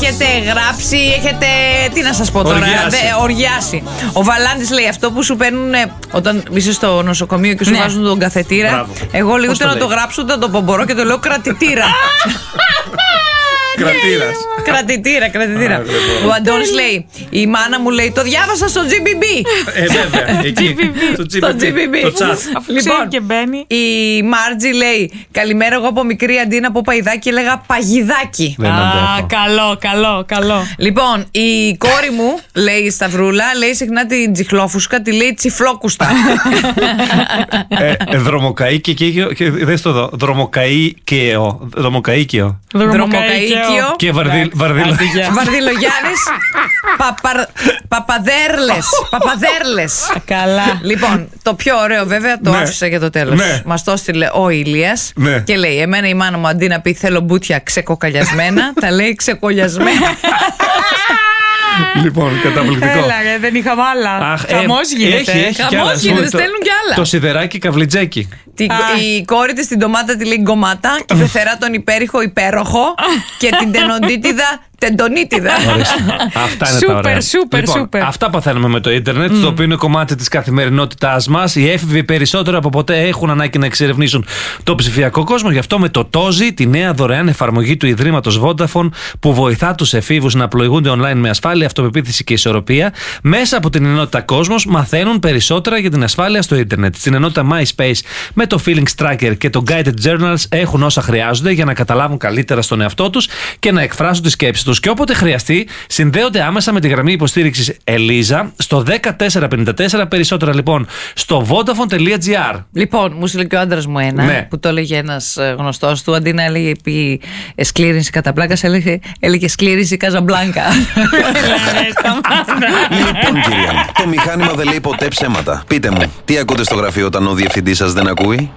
έχετε γράψει, έχετε. Τι να σας πω τώρα, οριάσει. Ο Βαλάντης λέει αυτό που σου παίρνουν όταν είσαι στο νοσοκομείο και σου βάζουν τον καθετήρα. Μπράβο. Εγώ λίγο να το γράψω, όταν το πομπορώ και το λέω κρατητήρα. Κρατητήρα. Ο Αντώνης λέει: η μάνα μου λέει: το διάβασα στο GBB. Βέβαια, εκεί. Το GBB. Το chat. Λοιπόν, και μπαίνει. Η Μάρτζι λέει: καλημέρα, εγώ από μικρή αντί να πω παϊδάκι έλεγα παγιδάκι. Καλό. Λοιπόν, η κόρη μου λέει η Σταυρούλα, λέει συχνά την τσιχλόφουσκα, τη λέει τσιφλόκουστα. Δρομοκαΐκιο. Δες το εδώ. Δρομοκαΐκιο. Και Βαρδιλογιάννης. Παπαδέρλες. Καλά. Λοιπόν, το πιο ωραίο βέβαια το άφησα για το τέλος. Μας το έστειλε ο Ηλίας και λέει: εμένα η μάνα μου αντί να πει θέλω μπούτια ξεκοκαλιασμένα, τα λέει ξεκολιασμένα. Λοιπόν, καταπληκτικό. Έλα, δεν είχαμε άλλα. Χαμός γίνεται. Χαμός γίνεται, στέλνουν κι άλλα. Το σιδεράκι καβλιτζέκι. Η κόρη της την ντομάτα τη λέει γκομάτα και η πεθερά τον υπέρηχο υπέροχο και την τενοντίτιδα τεντονίτιδα. Αυτά είναι τα ωραία. Σούπερ. Αυτά παθαίνουμε με το ίντερνετ, το οποίο είναι κομμάτι της καθημερινότητάς μας. Οι έφηβοι περισσότερο από ποτέ έχουν ανάγκη να εξερευνήσουν το ψηφιακό κόσμο. Γι' αυτό με το Tozi, τη νέα δωρεάν εφαρμογή του Ιδρύματος Vodafone, που βοηθά τους εφήβους να πλοηγούνται online με ασφάλεια, αυτοπεποίθηση και ισορροπία, μέσα από την ενότητα Κόσμος μαθαίνουν περισσότερα για την ασφάλεια στο ίντερνετ. Στην ενότητα MySpace με το Feelings Tracker και το Guided Journals έχουν όσα χρειάζονται για να καταλάβουν καλύτερα στον εαυτό τους και να εκφράσουν τις σκέψεις τους. Και όποτε χρειαστεί, συνδέονται άμεσα με τη γραμμή υποστήριξης Ελίζα στο 1454. Περισσότερα λοιπόν στο vodafone.gr. Λοιπόν, μου στείλε και ο άντρας μου ένα που το έλεγε ένας γνωστός του. Αντί να έλεγε επί σκλήρινση κατά πλάκας, έλεγε σκλήρινση Καζαμπλάνκα. Λοιπόν, κυρία, το μηχάνημα δεν λέει ποτέ ψέματα. Πείτε μου, τι ακούτε στο γραφείο όταν ο διευθυντής σας δεν ακούει?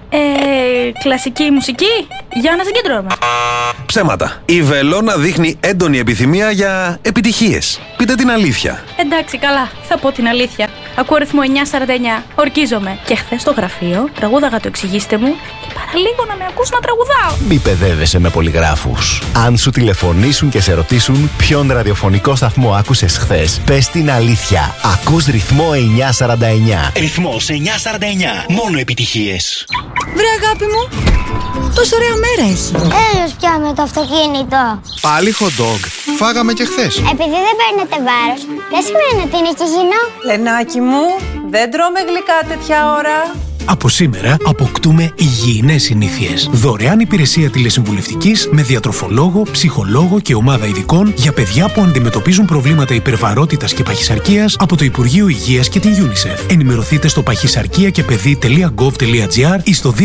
Κλασική μουσική για να συγκεντρώμε. Ψέματα. Η Βελόνα δείχνει έντονη επιθυμία για επιτυχίες. Πείτε την αλήθεια. Εντάξει, καλά, θα πω την αλήθεια. Ακούω αριθμό 949. Ορκίζομαι. Και χθες στο γραφείο τραγούδαγα το εξηγήστε μου και παραλίγο να με ακούς να τραγουδάω. Μη παιδεύεσαι με πολυγράφους. Αν σου τηλεφωνήσουν και σε ρωτήσουν ποιον ραδιοφωνικό σταθμό άκουσες χθες, πες την αλήθεια. Ακούς ρυθμό 949. Ρυθμός 949. Μόνο επιτυχίες. Βρε αγάπη μου, τόσο ωραία μέρα έχει. Έλος πια με το αυτοκίνητο. Πάλι hot dog. Φάγαμε και χθες. Επειδή δεν παίρνετε βάρος, δεν σημαίνει ότι είναι και υγιεινό. Λενάκι μου, δεν τρώμε γλυκά τέτοια ώρα. Από σήμερα αποκτούμε υγιεινές συνήθειες. Δωρεάν υπηρεσία τηλεσυμβουλευτικής με διατροφολόγο, ψυχολόγο και ομάδα ειδικών για παιδιά που αντιμετωπίζουν προβλήματα υπερβαρότητας και παχυσαρκίας από το Υπουργείο Υγείας και την UNICEF. Ενημερωθείτε στο παχυσαρκία-και-παιδί.gov.gr ή στο 210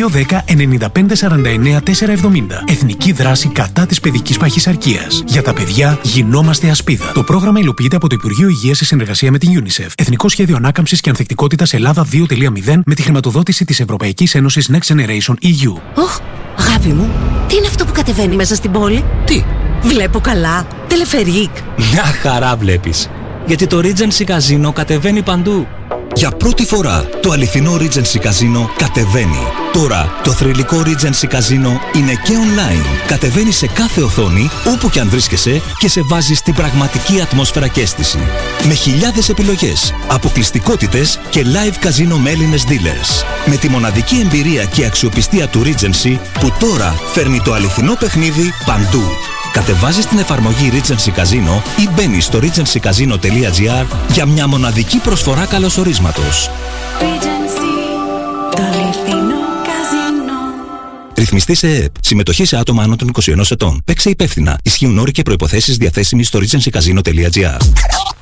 95 49 470. Εθνική δράση κατά της παιδικής παχυσαρκίας. Για τα παιδιά γινόμαστε ασπίδα. Το πρόγραμμα υλοποιείται από το Υπουργείο Υγείας σε συνεργασία με την UNICEF. Εθνικό Σχέδιο Ανάκαμψης και Ανθεκτικότητας Ελλάδα 2.0 με τη χρηματοδότηση της Ευρωπαϊκής Ένωσης Next Generation EU. Ωχ, αγάπη μου, τι είναι αυτό που κατεβαίνει μέσα στην πόλη? Τι? Βλέπω καλά. Τελεφερίκ. Μια χαρά βλέπεις. Γιατί το Regency Casino κατεβαίνει παντού. Για πρώτη φορά το αληθινό Regency Casino κατεβαίνει. Τώρα το θρυλικό Regency Casino είναι και online. Κατεβαίνει σε κάθε οθόνη όπου και αν βρίσκεσαι και σε βάζει στην πραγματική ατμόσφαιρα και αίσθηση. Με χιλιάδες επιλογές, αποκλειστικότητες και live casino με Έλληνες dealers. Με τη μοναδική εμπειρία και αξιοπιστία του Regency που τώρα φέρνει το αληθινό παιχνίδι παντού. Κατεβάζεις την εφαρμογή Regency Casino ή μπαίνεις στο regencycasino.gr για μια μοναδική προσφορά καλωσορίσματος. Ρυθμιστή σε ΕΕΠ. Συμμετοχή σε άτομα άνω των 21 ετών. Παίξε υπεύθυνα. Ισχύουν όροι και προϋποθέσεις διαθέσιμοι στο regencycasino.gr.